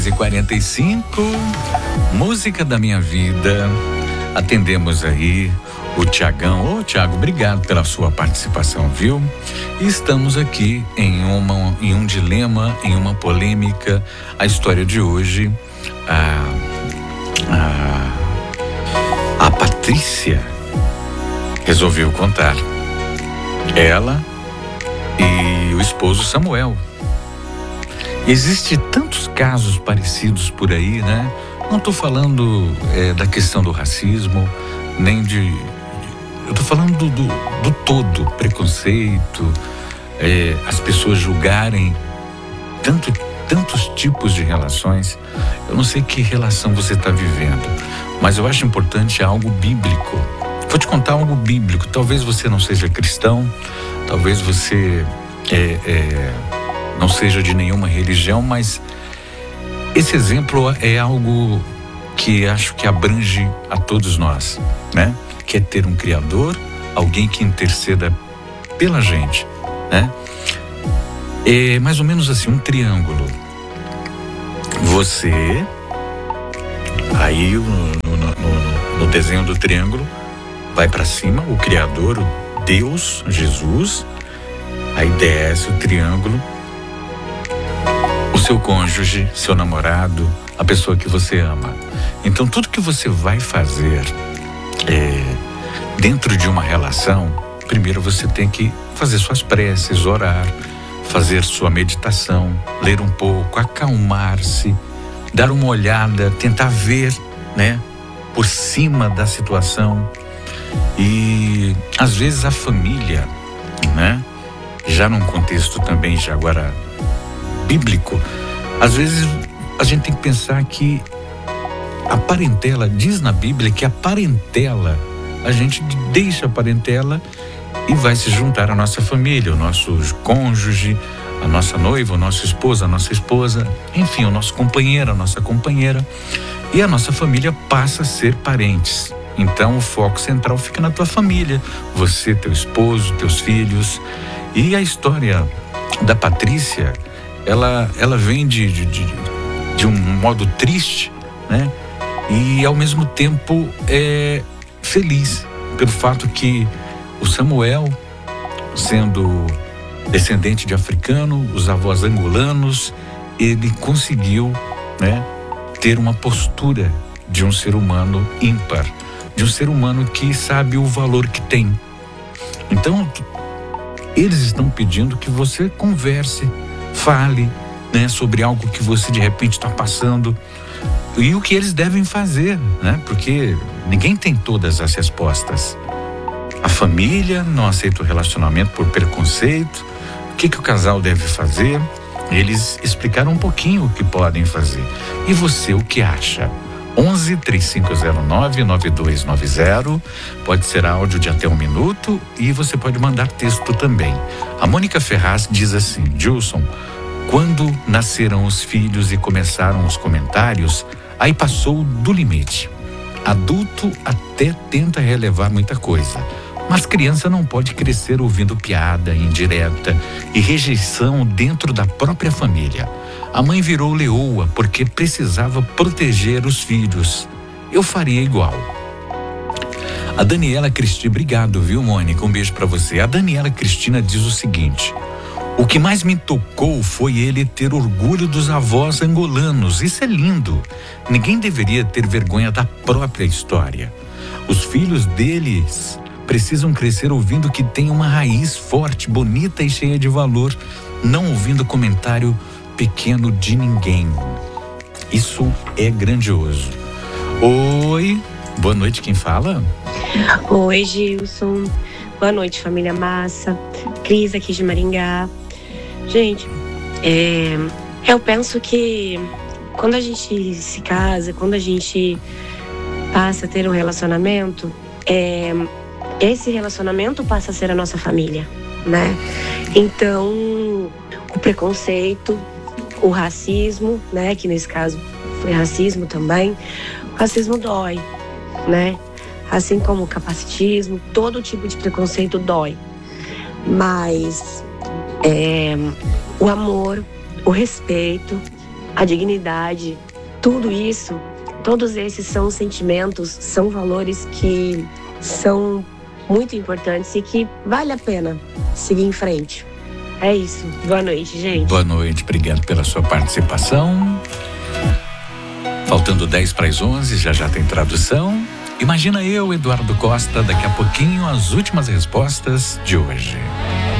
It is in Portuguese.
10h45, música da minha vida. Atendemos aí o Tiagão. Ô, Tiago, obrigado pela sua participação, viu? E estamos aqui em um dilema, em uma polêmica. A história de hoje, a Patrícia resolveu contar. Ela e o esposo Samuel. Existe tantos casos parecidos por aí, né? Não estou falando da questão do racismo, nem eu estou falando do todo, preconceito, as pessoas julgarem tantos tipos de relações. Eu não sei que relação você está vivendo, mas eu acho importante algo bíblico. Vou te contar algo bíblico. Talvez você não seja cristão, talvez você não seja de nenhuma religião, mas esse exemplo é algo que acho que abrange a todos nós, né? Que é ter um Criador, alguém que interceda pela gente, né? É mais ou menos assim, um triângulo. Você, aí no desenho do triângulo, vai para cima, o Criador, o Deus, Jesus, aí desce o triângulo, o seu cônjuge, seu namorado, a pessoa que você ama. Então tudo que você vai fazer dentro de uma relação, primeiro você tem que fazer suas preces, orar, fazer sua meditação, ler um pouco, acalmar-se, dar uma olhada, tentar ver, né, por cima da situação. E às vezes a família, né, já num contexto também já agora bíblico, às vezes a gente tem que pensar que a parentela, diz na Bíblia que a parentela, a gente deixa a parentela e vai se juntar à nossa família, o nosso cônjuge, a nossa noiva, o nosso esposo, a nossa esposa, enfim, o nosso companheiro, a nossa companheira, e a nossa família passa a ser parentes. Então o foco central fica na tua família, você, teu esposo, teus filhos. E a história da Patrícia, ela vem de um modo triste, né? E ao mesmo tempo feliz pelo fato que o Samuel, sendo descendente de africano, os avós angolanos, ele conseguiu, né, ter uma postura de um ser humano ímpar, de um ser humano que sabe o valor que tem. Então, eles estão pedindo que você converse, fale, né, sobre algo que você de repente está passando e o que eles devem fazer, né? Porque ninguém tem todas as respostas. A família não aceita o relacionamento por preconceito. O que o casal deve fazer? Eles explicaram um pouquinho o que podem fazer. E você, o que acha? 11-3509-9290, pode ser áudio de até 1 minuto e você pode mandar texto também. A Mônica Ferraz diz assim: Gilson, quando nasceram os filhos e começaram os comentários, aí passou do limite. Adulto até tenta relevar muita coisa, mas criança não pode crescer ouvindo piada, indireta e rejeição dentro da própria família. A mãe virou leoa porque precisava proteger os filhos. Eu faria igual. A Daniela Cristina, obrigado, viu, Mônica? Um beijo pra você. A Daniela Cristina diz o seguinte: o que mais me tocou foi ele ter orgulho dos avós angolanos. Isso é lindo. Ninguém deveria ter vergonha da própria história. Os filhos deles precisam crescer ouvindo que tem uma raiz forte, bonita e cheia de valor, não ouvindo comentário pequeno de ninguém. Isso é grandioso. Oi, boa noite, quem fala? Oi, Gilson. Boa noite, família Massa. Cris aqui de Maringá. Gente, eu penso que quando a gente se casa, quando a gente passa a ter um relacionamento, esse relacionamento passa a ser a nossa família, né? Então, o preconceito, o racismo, né? Que nesse caso foi racismo também. O racismo dói, né? Assim como o capacitismo, todo tipo de preconceito dói. Mas o amor, o respeito, a dignidade, tudo isso, todos esses são sentimentos, são valores que são muito importantes e que vale a pena seguir em frente. É isso. Boa noite, gente. Boa noite, obrigado pela sua participação. Faltando 10 para as 11, já tem tradução. Imagina eu, Eduardo Costa, daqui a pouquinho as últimas respostas de hoje.